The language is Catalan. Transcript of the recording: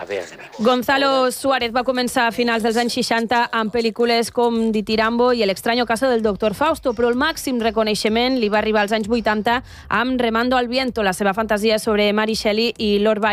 verde. Gonzalo Suárez va començar a finals dels anys 60 amb pel·lícules com Ditirambo i El extraño caso del doctor Fausto, però el màxim reconeixement li va arribar als anys 80 amb Remando al viento, la seva fantasia sobre Mary Shelley i Lord Byron.